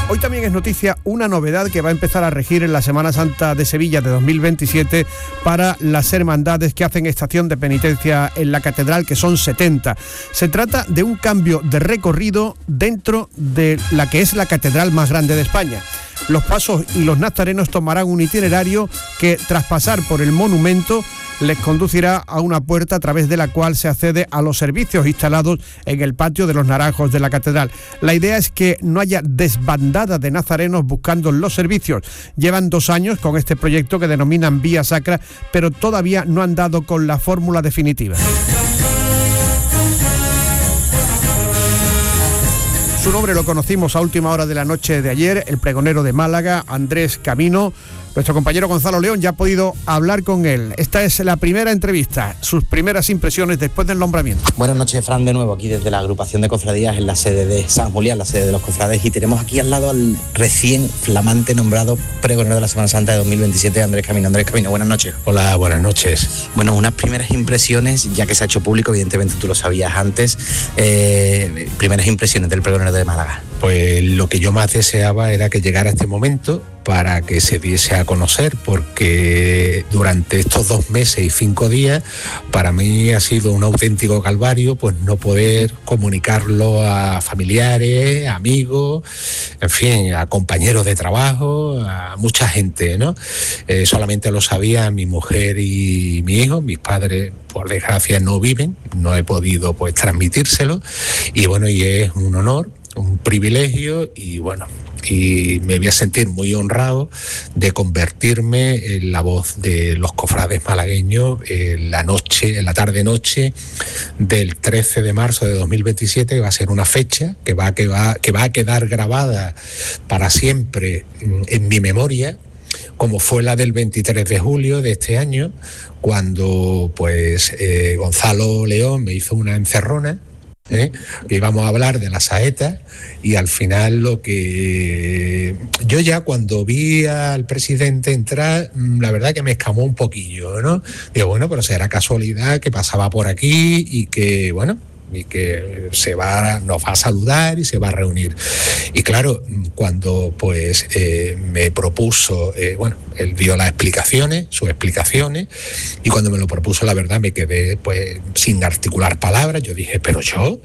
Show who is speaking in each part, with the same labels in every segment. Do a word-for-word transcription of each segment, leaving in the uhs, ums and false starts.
Speaker 1: Hoy también es noticia una novedad que va a empezar a regir en la Semana Santa de Sevilla de dos mil veintisiete para las hermandades que hacen estación de penitencia en la catedral, que son setenta. Se trata de un cambio de recorrido dentro de la que es la catedral más grande de España. Los pasos y los nazarenos tomarán un itinerario que, tras pasar por el monumento, les conducirá a una puerta a través de la cual se accede a los servicios instalados en el patio de los Naranjos de la catedral. La idea es que no haya desbandada de nazarenos buscando los servicios. Llevan dos años con este proyecto que denominan Vía Sacra, pero todavía no han dado con la fórmula definitiva. Su nombre lo conocimos a última hora de la noche de ayer, el pregonero de Málaga, Andrés Camino. Nuestro compañero Gonzalo León ya ha podido hablar con él. Esta es la primera entrevista, sus primeras impresiones después del nombramiento.
Speaker 2: Buenas noches, Fran, de nuevo aquí desde la agrupación de cofradías en la sede de San Julián, la sede de los cofrades, y tenemos aquí al lado al recién flamante nombrado pregonero de la Semana Santa de dos mil veintisiete, Andrés Camino. Andrés Camino, buenas noches.
Speaker 3: Hola, buenas noches.
Speaker 2: Bueno, unas primeras impresiones, ya que se ha hecho público, evidentemente tú lo sabías antes, eh, primeras impresiones del pregonero de Málaga.
Speaker 3: Pues lo que yo más deseaba era que llegara este momento para que se diese a conocer, porque durante estos dos meses y cinco días para mí ha sido un auténtico calvario pues no poder comunicarlo a familiares, amigos, en fin, a compañeros de trabajo, a mucha gente, ¿no? Eh, solamente lo sabía mi mujer y mi hijo. Mis padres, por desgracia, no viven, no he podido pues transmitírselo, y bueno, y es un honor, un privilegio, y bueno, y me voy a sentir muy honrado de convertirme en la voz de los cofrades malagueños en la noche, en la tarde-noche del trece de marzo de dos mil veintisiete, que va a ser una fecha que va, que va, que va a quedar grabada para siempre en mi memoria, como fue la del veintitrés de julio de este año, cuando pues eh, Gonzalo León me hizo una encerrona. ¿Eh? Que íbamos a hablar de la saeta, y al final lo que yo ya cuando vi al presidente entrar, la verdad que me escamó un poquillo, ¿no? Digo, bueno, pero será casualidad que pasaba por aquí y que, bueno, y que se va, nos va a saludar y se va a reunir. Y claro, cuando pues eh, me propuso, eh, bueno, él dio las explicaciones, sus explicaciones, y cuando me lo propuso, la verdad, me quedé pues sin articular palabras. Yo dije, ¿pero yo?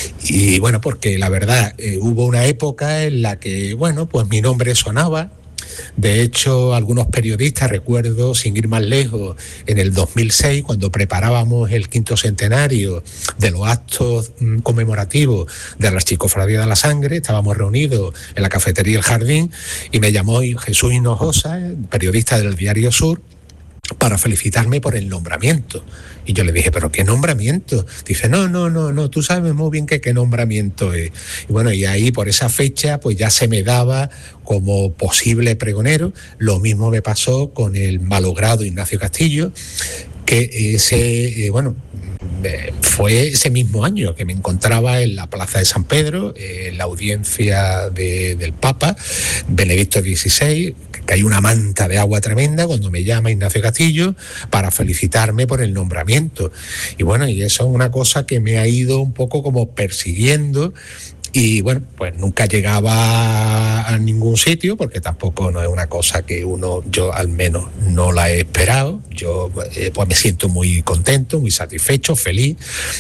Speaker 3: Y bueno, porque la verdad, eh, hubo una época en la que, bueno, pues mi nombre sonaba. De hecho, algunos periodistas, recuerdo, sin ir más lejos, en el dos mil seis, cuando preparábamos el quinto centenario de los actos mm, conmemorativos de la Archicofradía de la Sangre, estábamos reunidos en la cafetería El Jardín, y me llamó Jesús Hinojosa, periodista del Diario Sur, para felicitarme por el nombramiento. Y yo le dije, ¿pero qué nombramiento? Dice, no, no, no, no, tú sabes muy bien que qué nombramiento es. Y bueno, y ahí por esa fecha pues ya se me daba como posible pregonero. Lo mismo me pasó con el malogrado Ignacio Castillo, que ese, eh, bueno, fue ese mismo año que me encontraba en la Plaza de San Pedro, en la audiencia de, del Papa Benedicto dieciséis, que hay una manta de agua tremenda cuando me llama Ignacio Castillo para felicitarme por el nombramiento. Y bueno, y eso es una cosa que me ha ido un poco como persiguiendo. Y bueno, pues nunca llegaba a ningún sitio, porque tampoco no es una cosa que uno, yo al menos no la he esperado. Yo eh, pues me siento muy contento, muy satisfecho, feliz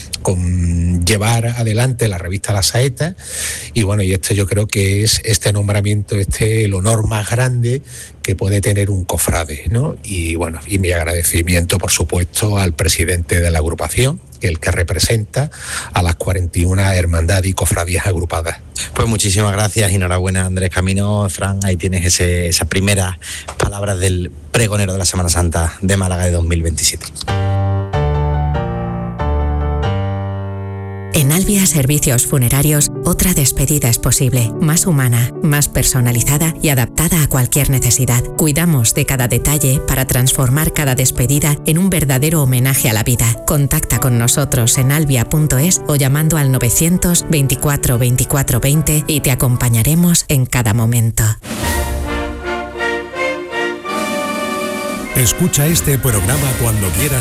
Speaker 3: con llevar adelante la revista La Saeta. Y bueno, y esto yo creo que es este nombramiento, este el honor más grande que puede tener un cofrade, ¿no? Y bueno, y mi agradecimiento, por supuesto, al presidente de la agrupación, el que representa a las cuarenta y una hermandades y cofradías agrupadas.
Speaker 2: Pues muchísimas gracias y enhorabuena, Andrés Camino. Fran, ahí tienes ese, esas primeras palabras del pregonero de la Semana Santa de Málaga de dos mil veintisiete.
Speaker 4: En Albia Servicios Funerarios, otra despedida es posible, más humana, más personalizada y adaptada a cualquier necesidad. Cuidamos de cada detalle para transformar cada despedida en un verdadero homenaje a la vida. Contacta con nosotros en albia punto es o llamando al novecientos veinticuatro veinticuatro veinte y te acompañaremos en cada momento.
Speaker 5: Escucha este programa cuando quieras